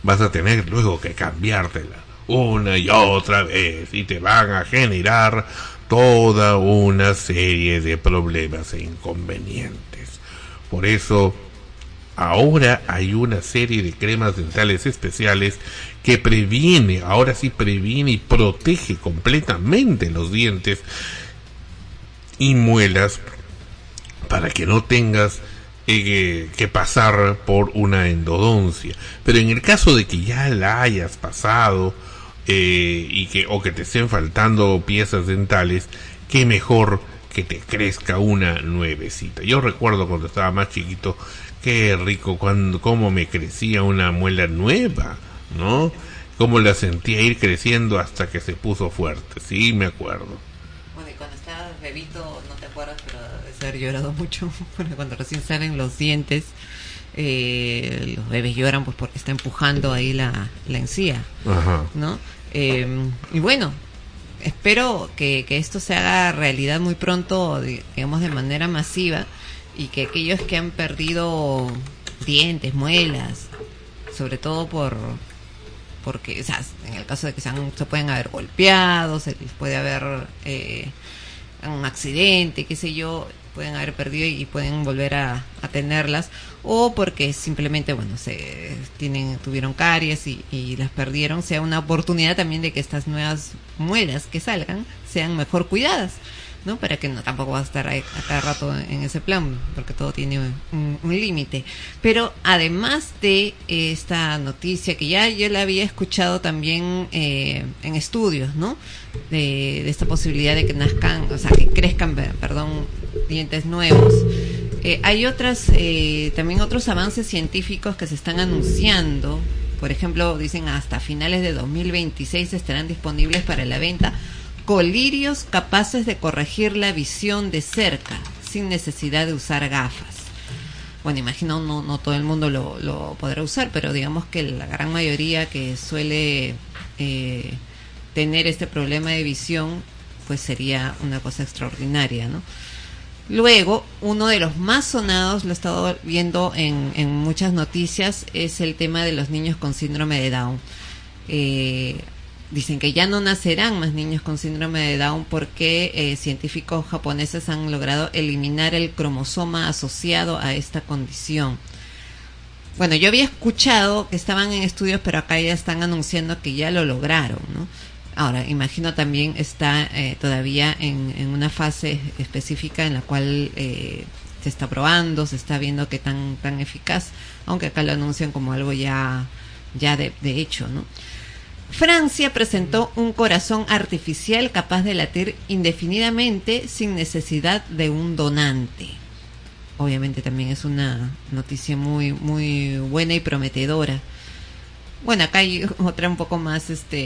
vas a tener luego que cambiártela una y otra vez y te van a generar toda una serie de problemas e inconvenientes. Por eso ahora hay una serie de cremas dentales especiales que previene, ahora sí previene y protege completamente los dientes y muelas para que no tengas que pasar por una endodoncia. Pero en el caso de que ya la hayas pasado y que te estén faltando piezas dentales, qué mejor que te crezca una nuevecita. Yo recuerdo cuando estaba más chiquito, qué rico cómo me crecía una muela nueva, ¿no? Cómo la sentía ir creciendo hasta que se puso fuerte. Sí, me acuerdo. Bueno, y cuando estabas bebito, no te acuerdas, pero debes haber llorado mucho, porque cuando recién salen los dientes, los bebés lloran pues porque está empujando ahí la encía. Ajá. ¿No? Y bueno, espero que esto se haga realidad muy pronto, digamos de manera masiva, y que aquellos que han perdido dientes, muelas, sobre todo porque, o sea, en el caso de que se pueden haber golpeado, se les puede haber un accidente, qué sé yo, pueden haber perdido y pueden volver a tenerlas, o porque simplemente, bueno, tuvieron caries y las perdieron, sea una oportunidad también de que estas nuevas muelas que salgan sean mejor cuidadas, ¿no? Para que no tampoco va a estar a cada rato en ese plan, porque todo tiene un límite. Pero además de esta noticia que ya yo la había escuchado también en estudios, ¿no? De esta posibilidad de que que crezcan, dientes nuevos. Hay también otros avances científicos que se están anunciando. Por ejemplo, dicen hasta finales de 2026 estarán disponibles para la venta colirios capaces de corregir la visión de cerca sin necesidad de usar gafas. Bueno, imagino no todo el mundo lo podrá usar, pero digamos que la gran mayoría que suele tener este problema de visión, pues sería una cosa extraordinaria, ¿no? Luego, uno de los más sonados, lo he estado viendo en muchas noticias, es el tema de los niños con síndrome de Down. Dicen que ya no nacerán más niños con síndrome de Down porque científicos japoneses han logrado eliminar el cromosoma asociado a esta condición. Bueno, yo había escuchado que estaban en estudios, pero acá ya están anunciando que ya lo lograron, ¿no? Ahora, imagino también está todavía en una fase específica en la cual se está probando, se está viendo qué tan eficaz, aunque acá lo anuncian como algo ya de hecho, ¿no? Francia presentó un corazón artificial capaz de latir indefinidamente sin necesidad de un donante. Obviamente también es una noticia muy muy buena y prometedora. Bueno, acá hay otra un poco más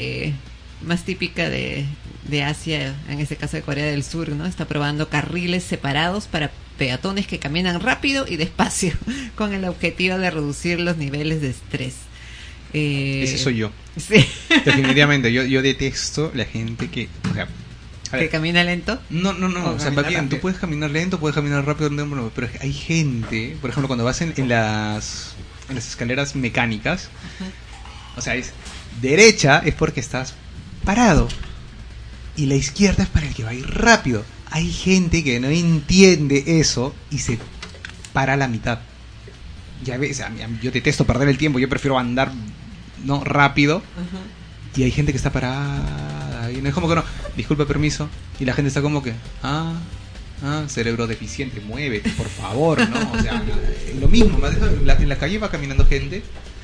más típica de Asia, en este caso de Corea del Sur, ¿no? Está probando carriles separados para peatones que caminan rápido y despacio con el objetivo de reducir los niveles de estrés. Ese soy yo. Sí. Definitivamente, yo detesto la gente que, o sea, ¿que camina lento? No, o sea, va bien, tú puedes caminar lento, puedes caminar rápido, pero hay gente, por ejemplo, cuando vas en las escaleras mecánicas, o sea, es derecha es porque estás parado y la izquierda es para el que va a ir rápido. Hay gente que no entiende eso y se para a la mitad. Ya ves, yo detesto perder el tiempo, yo prefiero andar rápido. Y hay gente que está parada y no es como que no, disculpa, permiso, y la gente está como que cerebro deficiente, muévete, por favor, ¿no? O sea, lo mismo, en la calle va caminando gente,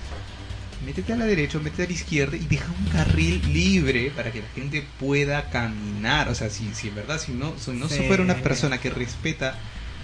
métete a la derecha, métete a la izquierda y deja un carril libre para que la gente pueda caminar. O sea, si en verdad, si no fuera una persona que respeta,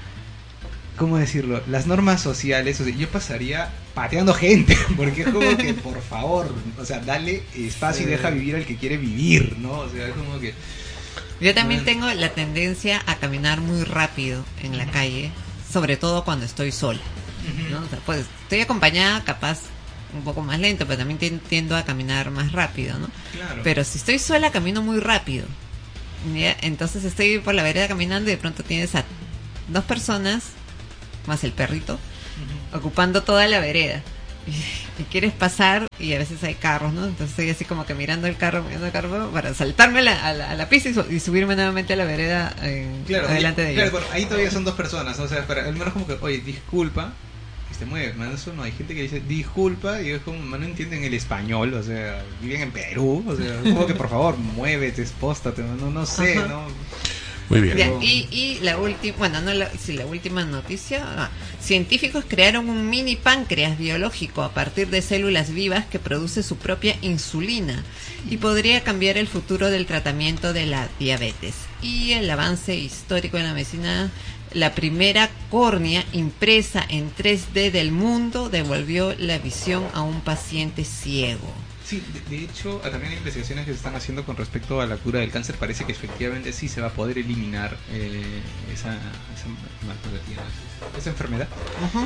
¿cómo decirlo?, las normas sociales, o sea, yo pasaría pateando gente, porque es como que, por favor, o sea, dale espacio y deja vivir al que quiere vivir, ¿no? O sea, es como que... Yo también tengo la tendencia a caminar muy rápido en la calle, sobre todo cuando estoy sola, ¿no? O sea, pues estoy acompañada, capaz un poco más lento, pero también tiendo a caminar más rápido, ¿no? Claro. Pero si estoy sola, camino muy rápido. ¿Ya? Entonces estoy por la vereda caminando y de pronto tienes a 2 personas más el perrito ocupando toda la vereda. y quieres pasar y a veces hay carros, ¿no? Entonces estoy así como que mirando el carro para saltarme a la pista y subirme nuevamente a la vereda claro, adelante de ellos. Claro, ahí todavía son dos personas, ¿no? O sea, al menos como que, oye, disculpa, y se mueve, man, eso no, hay gente que dice disculpa y es como, man, no entienden el español, o sea, viven en Perú, o sea, como que por favor, muévete, espóstate, no sé, Ajá. ¿no? Muy bien. Bien, y la última, bueno, la última noticia, científicos crearon un mini páncreas biológico a partir de células vivas que produce su propia insulina y podría cambiar el futuro del tratamiento de la diabetes. Y el avance histórico en la medicina, la primera córnea impresa en 3D del mundo devolvió la visión a un paciente ciego. Sí, de hecho, también hay investigaciones que se están haciendo con respecto a la cura del cáncer. Parece que efectivamente sí se va a poder eliminar esa enfermedad. Ajá.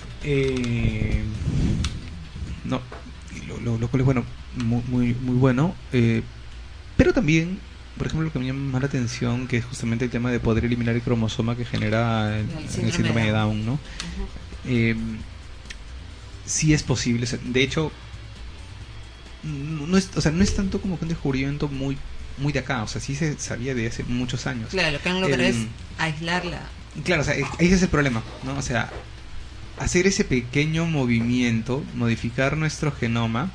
No, lo cual es bueno, muy bueno. Pero también, por ejemplo, lo que me llama la atención, que es justamente el tema de poder eliminar el cromosoma que genera el síndrome de Down, ¿no? Sí es posible. De hecho, no es tanto como que un descubrimiento muy de acá, o sea, sí se sabía de hace muchos años. Claro, lo que han logrado es aislarla. Claro, o sea, ese es el problema, ¿no? O sea, hacer ese pequeño movimiento, modificar nuestro genoma,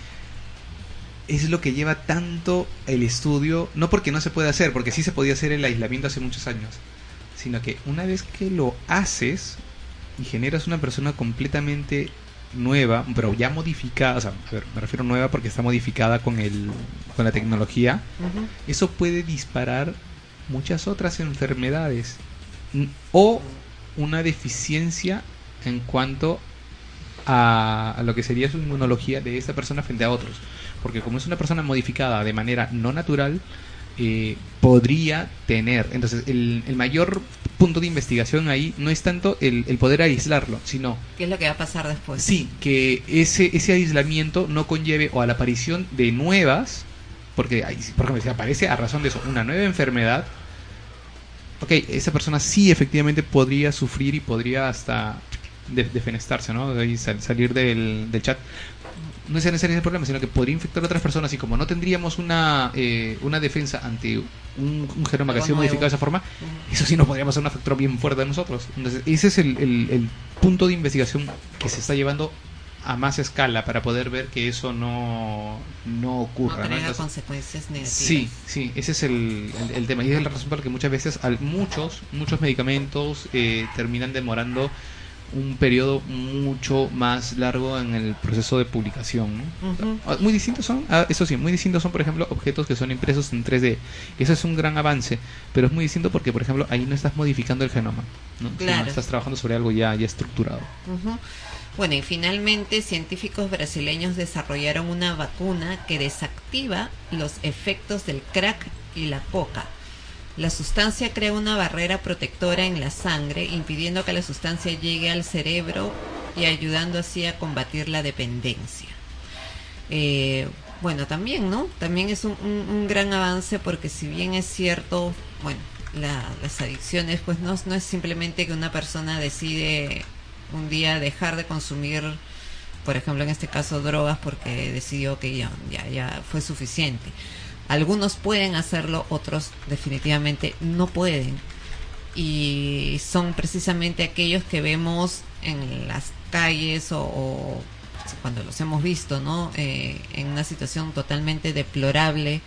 es lo que lleva tanto el estudio, no porque no se pueda hacer, porque sí se podía hacer el aislamiento hace muchos años, sino que una vez que lo haces y generas una persona completamente nueva, pero ya modificada, o sea, a ver, me refiero nueva porque está modificada con la tecnología, eso puede disparar muchas otras enfermedades o una deficiencia en cuanto a lo que sería su inmunología de esta persona frente a otros, porque como es una persona modificada de manera no natural, podría tener, entonces el mayor punto de investigación ahí no es tanto el poder aislarlo, sino ¿qué es lo que va a pasar después? Sí, que ese aislamiento no conlleve o a la aparición de nuevas, porque por ejemplo, si aparece a razón de eso una nueva enfermedad, ok, esa persona sí efectivamente podría sufrir y podría hasta defenestarse, ¿no? Y salir del chat. No es ese el problema, sino que podría infectar a otras personas, y como no tendríamos una defensa ante un genoma que ha sido modificado de esa forma, eso sí nos podríamos hacer un factor bien fuerte de nosotros. Entonces ese es el punto de investigación que se está llevando a más escala para poder ver que eso no ocurra. No tenga Entonces, consecuencias negativas. Sí, ese es el tema, y es la razón por la que muchas veces muchos medicamentos terminan demorando un periodo mucho más largo en el proceso de publicación, ¿no? Muy distintos son, eso sí, muy distintos son, por ejemplo, objetos que son impresos en 3D. Eso es un gran avance, pero es muy distinto porque, por ejemplo, ahí no estás modificando el genoma, ¿no? Claro. Sino estás trabajando sobre algo ya estructurado. Bueno, y finalmente científicos brasileños desarrollaron una vacuna que desactiva los efectos del crack y la coca. La sustancia crea una barrera protectora en la sangre, impidiendo que la sustancia llegue al cerebro y ayudando así a combatir la dependencia. Bueno, también, ¿no? También es un gran avance, porque si bien es cierto, bueno, las adicciones, pues no es simplemente que una persona decide un día dejar de consumir, por ejemplo, en este caso, drogas, porque decidió que ya fue suficiente. Algunos pueden hacerlo, otros definitivamente no pueden. Y son precisamente aquellos que vemos en las calles o cuando los hemos visto, ¿no? En una situación totalmente deplorable,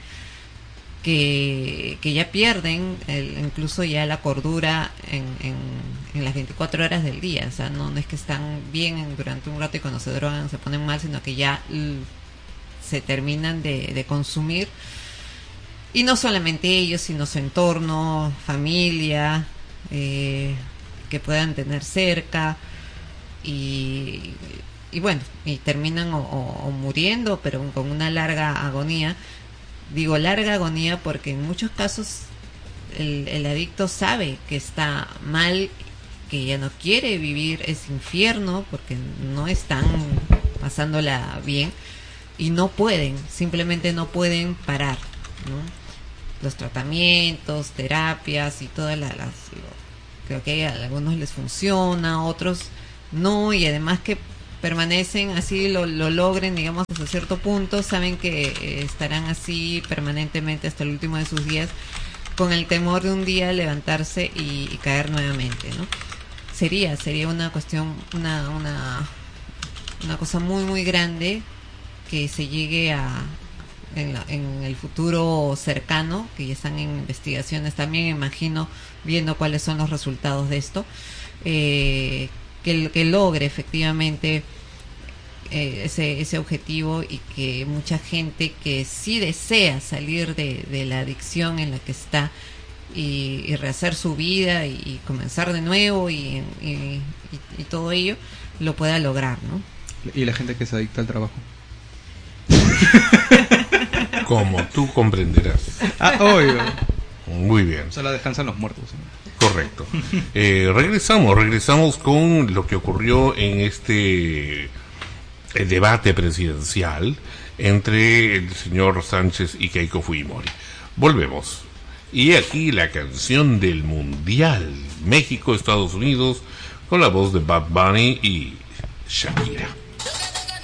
que ya pierden incluso ya la cordura en las 24 horas del día. O sea, no es que están bien durante un rato y cuando se drogan se ponen mal, sino que ya se terminan de consumir. Y no solamente ellos, sino su entorno, familia, que puedan tener cerca, y bueno, y terminan o muriendo, pero con una larga agonía. Digo larga agonía porque en muchos casos el adicto sabe que está mal, que ya no quiere vivir ese infierno porque no están pasándola bien y no pueden, simplemente no pueden parar, ¿no? Los tratamientos, terapias y todas creo que a algunos les funciona, a otros no, y además que permanecen así, lo logren, digamos, hasta cierto punto, saben que estarán así permanentemente hasta el último de sus días, con el temor de un día levantarse y caer nuevamente, ¿no? Sería una cuestión, una cosa muy, muy grande que se llegue a en el futuro cercano, que ya están en investigaciones también, imagino, viendo cuáles son los resultados de esto, que logre efectivamente ese objetivo, y que mucha gente que sí desea salir de la adicción en la que está y rehacer su vida y comenzar de nuevo y todo ello lo pueda lograr, ¿no? Y la gente que se adicta al trabajo. Como tú comprenderás. Obvio. Muy bien. Solo descansan los muertos. Correcto. Regresamos con lo que ocurrió en este debate presidencial entre el señor Sánchez y Keiko Fujimori. Volvemos. Y aquí la canción del Mundial, México, Estados Unidos, con la voz de Bad Bunny y Shakira.